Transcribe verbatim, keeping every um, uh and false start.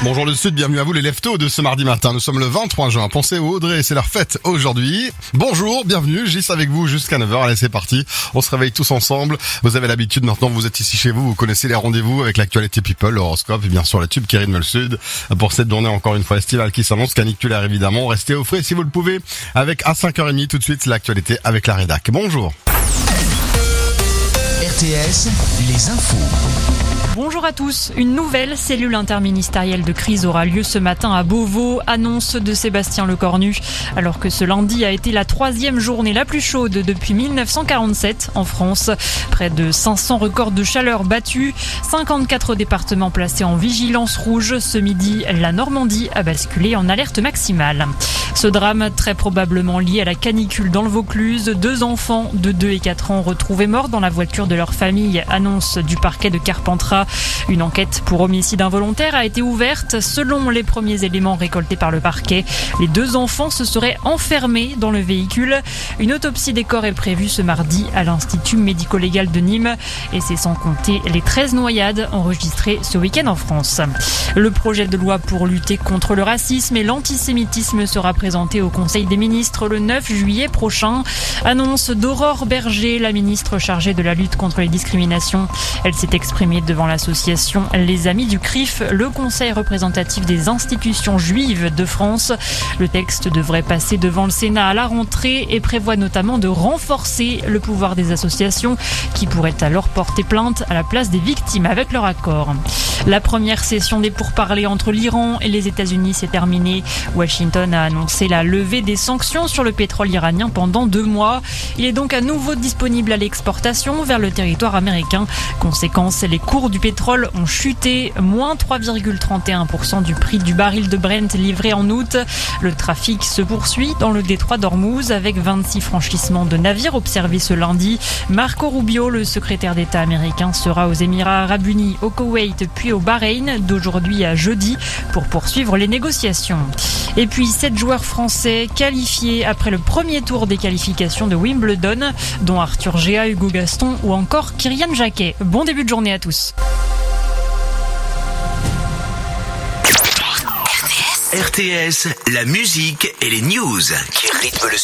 Bonjour le Sud, bienvenue à vous les leftos de ce mardi matin. Nous sommes le vingt-trois juin. Pensez aux Audrey, c'est leur fête aujourd'hui. Bonjour, bienvenue, Gis avec vous jusqu'à neuf heures. Allez, c'est parti. On se réveille tous ensemble. Vous avez l'habitude maintenant, vous êtes ici chez vous, vous connaissez les rendez-vous avec l'actualité people, l'horoscope et bien sûr la tube qui rythme le Sud. Pour cette journée encore une fois estivale qui s'annonce, caniculaire évidemment. Restez au frais si vous le pouvez avec à cinq heures trente tout de suite l'actualité avec la rédac. Bonjour. R T S, les infos. Bonjour à tous. Une nouvelle cellule interministérielle de crise aura lieu ce matin à Beauvau, annonce de Sébastien Lecornu. Alors que ce lundi a été la troisième journée la plus chaude depuis mille neuf cent quarante-sept en France. Près de cinq cents records de chaleur battus, cinquante-quatre départements placés en vigilance rouge. Ce midi, la Normandie a basculé en alerte maximale. Ce drame, très probablement lié à la canicule dans le Vaucluse, deux enfants de deux et quatre ans retrouvés morts dans la voiture de leur famille, annonce du parquet de Carpentras. Une enquête pour homicide involontaire a été ouverte. Selon les premiers éléments récoltés par le parquet, les deux enfants se seraient enfermés dans le véhicule. Une autopsie des corps est prévue ce mardi à l'Institut médico-légal de Nîmes. Et c'est sans compter les treize noyades enregistrées ce week-end en France. Le projet de loi pour lutter contre le racisme et l'antisémitisme sera présenté au Conseil des ministres le neuf juillet prochain. Annonce d'Aurore Berger, la ministre chargée de la lutte contre les discriminations. Elle s'est exprimée devant l'association Les Amis du C R I F, le conseil représentatif des institutions juives de France. Le texte devrait passer devant le Sénat à la rentrée et prévoit notamment de renforcer le pouvoir des associations qui pourraient alors porter plainte à la place des victimes avec leur accord. La première session des pourparlers entre l'Iran et les États-Unis s'est terminée. Washington a annoncé la levée des sanctions sur le pétrole iranien pendant deux mois. Il est donc à nouveau disponible à l'exportation vers le territoire américain. Conséquence, les cours du pétrole ont chuté, moins trois virgule trente et un pour cent du prix du baril de Brent livré en août. Le trafic se poursuit dans le détroit d'Ormuz avec vingt-six franchissements de navires observés ce lundi. Marco Rubio, le secrétaire d'État américain, sera aux Émirats Arabes Unis, au Koweït puis au Bahreïn d'aujourd'hui à jeudi pour poursuivre les négociations. Et puis sept joueurs français qualifiés après le premier tour des qualifications de Wimbledon, dont Arthur Géa, Hugo Gaston ou encore Kyrian Jacquet. Bon début de journée à tous. R T S, la musique et les news qui rythment le